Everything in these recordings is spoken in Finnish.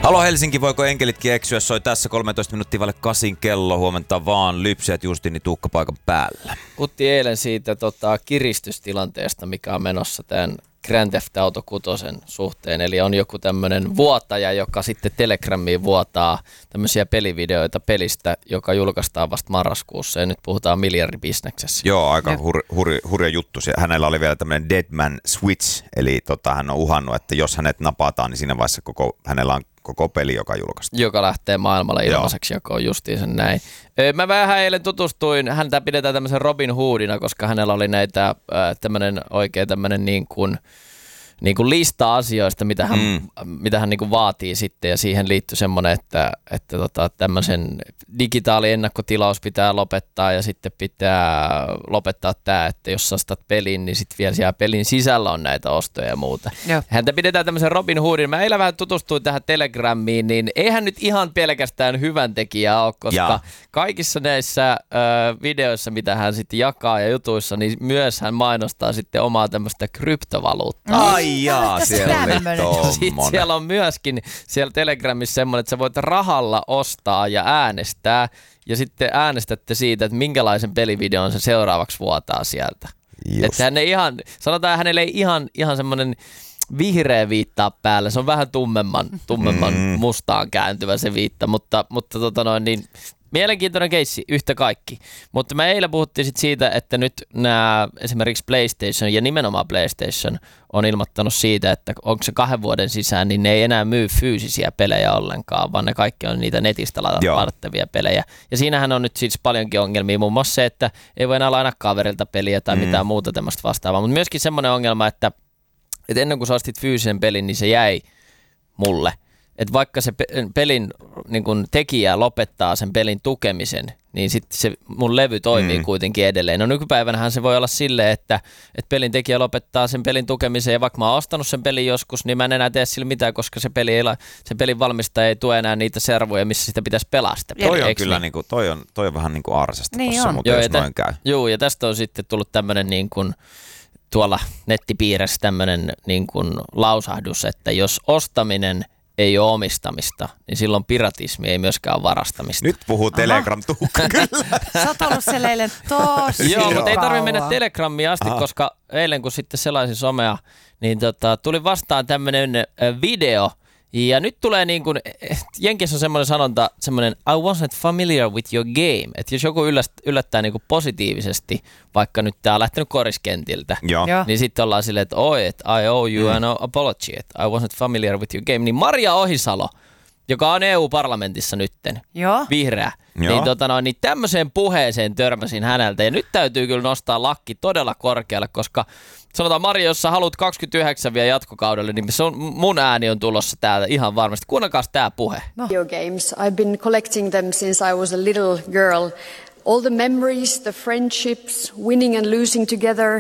Halo Helsinki, voiko enkelitkin eksyä? Soi tässä 13 minuuttia vaille 8 kello. Huomenta vaan lypsäjät Justini Tuukka paikan päällä. Puhuttiin eilen siitä kiristystilanteesta, mikä on menossa tämän Grand Theft Auto 6 suhteen. Eli on joku tämmöinen vuotaja, joka sitten Telegramiin vuotaa tämmöisiä pelivideoita pelistä, joka julkaistaan vasta marraskuussa. Ja nyt puhutaan miljardibisneksessä. Joo, aika hurja juttu. Hänellä oli vielä tämmöinen Deadman Switch, eli hän on uhannut, että jos hänet napataan, niin siinä vaiheessa hänellä on koko peli, joka julkaistaan. Joka lähtee maailmalle ilmaiseksi, joka on justiinsa näin. Mä vähän eilen tutustuin, häntä pidetään tämmöisen Robin Hoodina, koska hänellä oli näitä tämmöinen niin kuin lista asioista, mitä hän niin kuin vaatii sitten, ja siihen liittyy semmoinen, että tämmöisen digitaali-ennakkotilaus pitää lopettaa, ja sitten pitää lopettaa tämä, että jos ostat pelin, niin sitten vielä siellä pelin sisällä on näitä ostoja ja muuta. Joo. Häntä pidetään tämmöisen Robin Hoodin. Mä eilen vähän tutustuin tähän Telegramiin, niin eihän nyt ihan pelkästään hyvän tekijä ole, koska kaikissa näissä videoissa, mitä hän sitten jakaa ja jutuissa, niin myös hän mainostaa sitten omaa tämmöistä kryptovaluuttaa. Ai jaa, siellä oli tommonen. Sitten siellä on myöskin siellä Telegramissa semmoinen, että sä voit rahalla ostaa ja äänestää, ja sitten äänestätte siitä, että minkälaisen pelivideon se seuraavaksi vuotaa sieltä. Että hän ei sanotaan, hänelle ei ihan semmoinen vihreä viittaa päällä, se on vähän tummemman mustaan kääntyvä se viitta, mutta niin mielenkiintoinen keissi yhtä kaikki. Mutta me eilen puhuttiin sit siitä, että nyt nämä esimerkiksi PlayStation ja nimenomaan PlayStation on ilmoittanut siitä, että onko se 2 vuoden sisään, niin ne ei enää myy fyysisiä pelejä ollenkaan, vaan ne kaikki on niitä netistä ladattavia pelejä. Ja siinähän on nyt siis paljonkin ongelmia, muun muassa se, että ei voi enää lainaa kaverilta peliä tai mitään muuta tämmöistä vastaavaa. Mutta myöskin semmoinen ongelma, että ennen kuin sä ostit fyysisen pelin, niin se jäi mulle. Että vaikka se pelin niin kun tekijä lopettaa sen pelin tukemisen, niin sitten se mun levy toimii kuitenkin edelleen. No nykypäivänähän se voi olla silleen, että pelin tekijä lopettaa sen pelin tukemisen, ja vaikka mä oon ostanut sen pelin joskus, niin mä en enää tee sillä mitään, koska se pelin valmistaja ei tue enää niitä servoja, missä sitä pitäisi pelaa sitä peliä. Toi on kyllä niinku, toi on vähän niinku arsasta tossa, mutta jos noin käy. Joo, ja tästä on sitten tullut tämmöinen niin kuin tuolla nettipiirissä tämmöinen niin kuin lausahdus, että jos ostaminen ei ole omistamista, niin silloin piratismi ei myöskään ole varastamista. Nyt puhuu Telegram Tuukka, kyllä. Sä oot ollut siellä eilen tosi Joo, mutta ei tarvitse mennä Telegramiin asti, koska eilen kun sitten selaisin somea, niin tuli vastaan tämmöinen video, ja nyt tulee niin kuin, Jenkissä on semmoinen sanonta, semmoinen I wasn't familiar with your game, että jos joku yllättää niin kuin positiivisesti, vaikka nyt tää on lähtenyt koriskentiltä, niin sitten ollaan silleen, että I owe you an apology, että I wasn't familiar with your game, niin Maria Ohisalo, joka on EU-parlamentissa nytten, vihreä, niin tämmöiseen puheeseen törmäsin häneltä, ja nyt täytyy kyllä nostaa lakki todella korkealle, koska sanotaan Maria, jos sä haluat 29 vielä jatkokaudelle, niin mun ääni on tulossa täältä ihan varmasti. Kuunnelkaas tää puhe. Video games. I've been collecting them since I was a little girl. All the memories, the friendships, winning and losing together.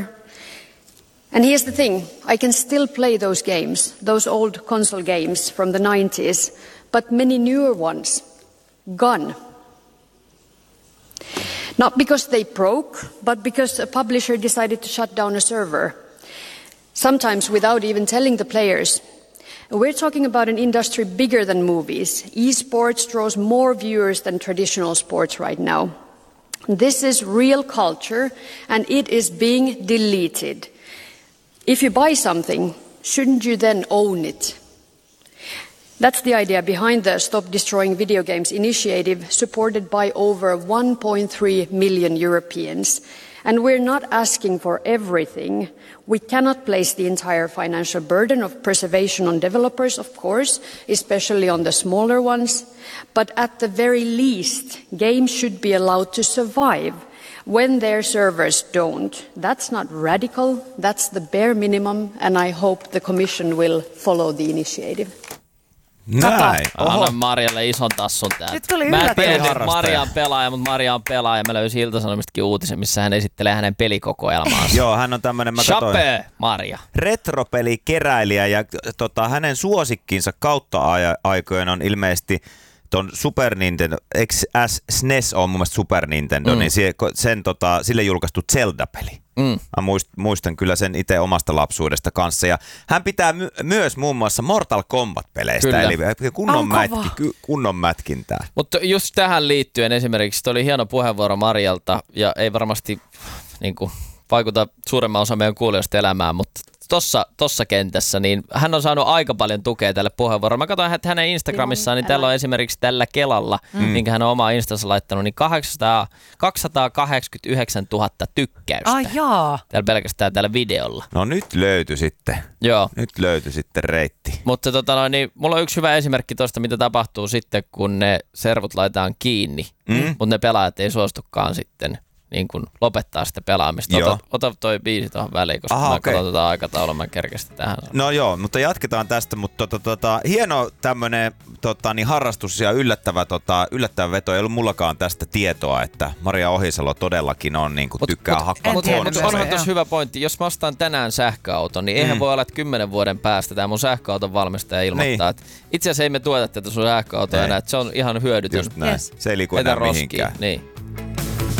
And here's the thing. I can still play those games, those old console games from the 90s, but many newer ones, gone. Not because they broke, but because a publisher decided to shut down a server. Sometimes without even telling the players. We're talking about an industry bigger than movies. Esports draws more viewers than traditional sports right now. This is real culture, and it is being deleted. If you buy something, shouldn't you then own it? That's the idea behind the Stop Destroying Video Games initiative, supported by over 1.3 million Europeans. And we're not asking for everything. We cannot place the entire financial burden of preservation on developers, of course, especially on the smaller ones. But at the very least, games should be allowed to survive when their servers don't. That's not radical, that's the bare minimum, and I hope the Commission will follow the initiative. Näin. Anna Marjalle ison tassun täältä. Nyt tuli Mä en yllätys. tiedä, että Marja on pelaaja, mutta Marja on pelaaja. Mä löysin Ilta-Sanomistakin uutisen, missä hän esittelee hänen pelikokoelmaansa. Joo, hän on tämmönen, mä katsoin, Chape, Marja. retropelikeräilijä, ja hänen suosikkinsa kautta aikojen on ilmeisesti ton Super Nintendo, SNES on mun mielestä Super Nintendo, niin sille julkaistu Zelda-peli. Mä muistan kyllä sen itse omasta lapsuudesta kanssa. Ja hän pitää myös muun muassa Mortal Kombat-peleistä, Kyllä. eli kunnon mätkintää. Mutta just tähän liittyen esimerkiksi, oli hieno puheenvuoro Marjalta, ja ei varmasti niin kuin, vaikuta suuremman osa meidän kuulijoista elämään, mutta tossa kentässä, niin hän on saanut aika paljon tukea tälle puheenvuorolle. Mä katsoin, että hänen Instagramissaan, niin täällä on esimerkiksi tällä Kelalla, minkä hän on oma Instansa laittanut, niin 289 000 tykkäystä. Täällä pelkästään tällä videolla. No nyt löytyi sitten. Joo. Nyt löytyi sitten reitti. Mutta niin, mulla on yksi hyvä esimerkki tuosta, mitä tapahtuu sitten, kun ne servut laitetaan kiinni, mutta ne pelaajat ei suostukaan sitten niin kun lopettaa sitä pelaamista. Ota toi biisi tuohon väliin, koska me katsotaan aikataulua, mä kerkesin tähän. No joo, mutta jatketaan tästä, mutta hieno tämmönen niin harrastus ja yllättävä veto. Ei ollut mullakaan tästä tietoa, että Maria Ohisalo todellakin on niin kuin tykkää hakkaa. Mutta onhan tuossa hyvä pointti. Jos mä ostan tänään sähköauton, niin eihän voi olla, että 10 vuoden päästä tämä mun sähköauton valmistaja ilmoittaa, että itse asiassa ei me tueta tätä sun sähköautoa enää, että se on ihan hyödytön. Just näin. Se ei liiku enää mihinkään. Niin.